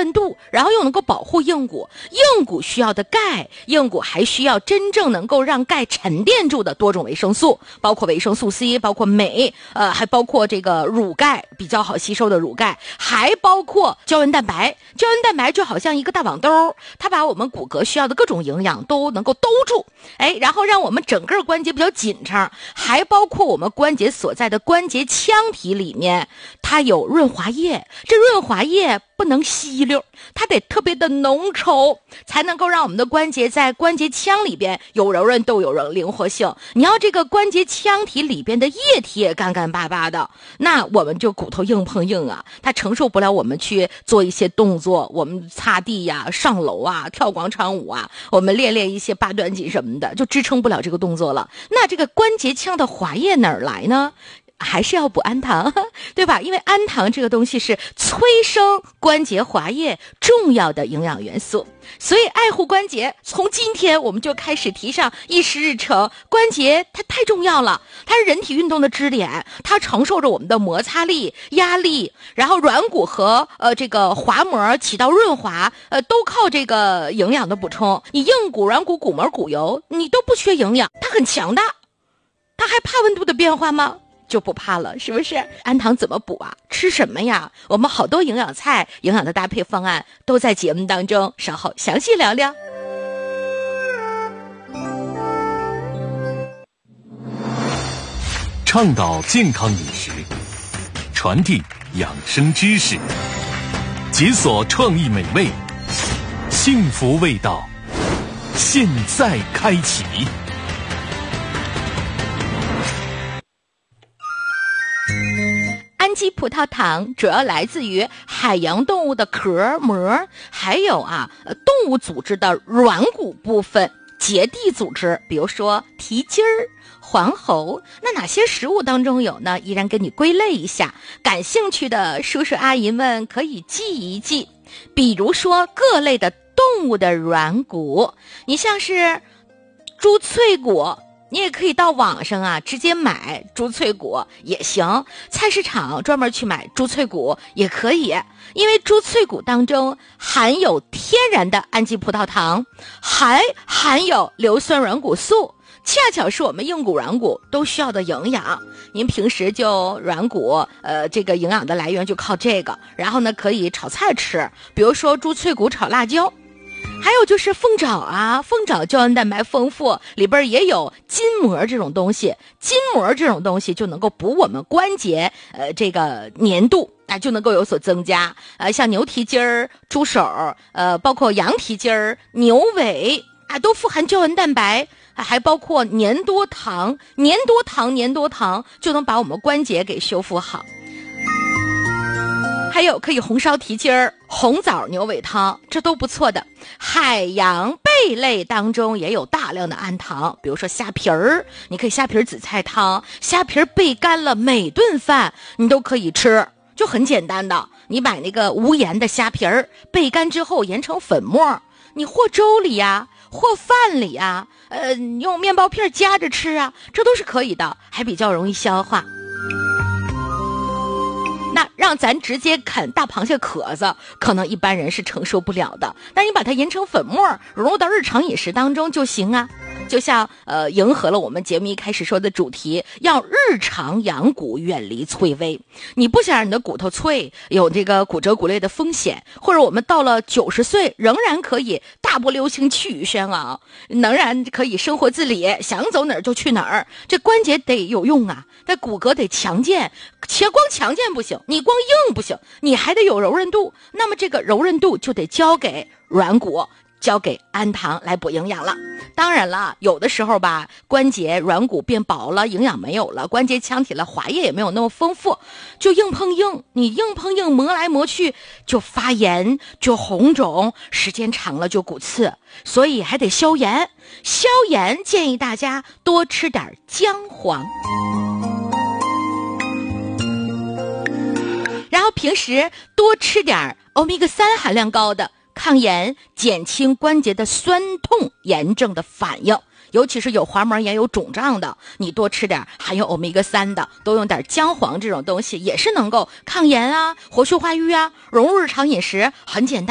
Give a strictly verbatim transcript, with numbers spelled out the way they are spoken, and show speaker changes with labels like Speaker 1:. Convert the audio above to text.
Speaker 1: 韧度，然后又能够保护硬骨。硬骨需要的钙，硬骨还需要真正能够让钙沉淀住的多种维生素，包括维生素 C， 包括镁，呃，还包括这个乳钙，比较好吸收的乳钙，还包括胶原蛋白。胶原蛋白就好像一个大网兜，它把我们骨骼需要的各种营养都能够兜住，哎，然后让我们整个关节比较紧张。还包括我们关节所在的关节腔体里面，它有润滑液，这润滑液不能稀溜，它得特别的浓稠，才能够让我们的关节在关节腔里边有柔韧度，有灵活性。你要这个关节腔体里边的液体也干干巴巴的，那我们就骨头硬碰硬啊，它承受不了我们去做一些动作，我们擦地呀、上楼啊、跳广场舞啊，我们练练一些八段锦什么的，就支撑不了这个动作了。那这个关节腔的滑液哪儿来呢？还是要补氨糖，对吧？因为氨糖这个东西是催生关节滑液重要的营养元素，所以爱护关节，从今天我们就开始提上议事日程。关节它太重要了，它是人体运动的支点，它承受着我们的摩擦力、压力，然后软骨和呃这个滑膜起到润滑，呃都靠这个营养的补充。你硬骨、软骨、骨膜、骨油，你都不缺营养，它很强大，它还怕温度的变化吗？就不怕了，是不是？氨糖怎么补啊？吃什么呀？我们好多营养菜、营养的搭配方案都在节目当中，稍后详细聊聊。
Speaker 2: 倡导健康饮食，传递养生知识，解锁创意美味，幸福味道，现在开启。
Speaker 1: 氨基葡萄糖主要来自于海洋动物的壳膜，还有啊动物组织的软骨部分、结缔组织，比如说蹄筋儿、黄喉。那哪些食物当中有呢？依然给你归类一下，感兴趣的叔叔阿姨们可以记一记。比如说各类的动物的软骨，你像是猪脆骨，你也可以到网上啊直接买猪脆骨也行，菜市场专门去买猪脆骨也可以，因为猪脆骨当中含有天然的氨基葡萄糖，还含有硫酸软骨素，恰巧是我们硬骨软骨都需要的营养。您平时就软骨呃这个营养的来源就靠这个，然后呢可以炒菜吃，比如说猪脆骨炒辣椒。还有就是凤爪啊，凤爪胶原蛋白丰富，里边也有筋膜这种东西，筋膜这种东西就能够补我们关节呃这个粘度啊，就能够有所增加。呃，像牛蹄筋儿、猪手，呃，包括羊蹄筋儿、牛尾啊，都富含胶原蛋白，还包括粘多糖，粘多糖，粘多糖就能把我们关节给修复好。还有可以红烧蹄筋儿、红枣牛尾汤，这都不错的。海洋贝类当中也有大量的氨糖，比如说虾皮儿，你可以虾皮儿紫菜汤，虾皮儿焙干了，每顿饭你都可以吃，就很简单的。你买那个无盐的虾皮儿，焙干之后研成粉末，你和粥里呀、和饭里呀，呃，用面包片夹着吃啊，这都是可以的，还比较容易消化。那让咱直接啃大螃蟹壳子，可能一般人是承受不了的，但你把它研成粉末，融入到日常饮食当中就行啊。就像呃，迎合了我们节目一开始说的主题，要日常养骨，远离脆微。你不想让你的骨头脆，有这个骨折骨裂的风险，或者我们到了九十岁仍然可以大步流星气宇轩昂，仍然可以生活自理，想走哪儿就去哪儿。这关节得有用啊，这骨骼得强健，且光强健不行，你光硬不行，你还得有柔韧度。那么这个柔韧度就得交给软骨，交给氨糖来补营养了。当然了，有的时候吧，关节软骨变薄了，营养没有了，关节腔体了，滑液也没有那么丰富，就硬碰硬，你硬碰硬磨来磨去就发炎，就红肿，时间长了就骨刺，所以还得消炎。消炎建议大家多吃点姜黄，然后平时多吃点欧米伽三含量高的，抗炎，减轻关节的酸痛炎症的反应，尤其是有滑膜炎有肿胀的，你多吃点含有欧米伽三的，多用点姜黄这种东西，也是能够抗炎啊，活血化瘀啊，融入日常饮食很简单。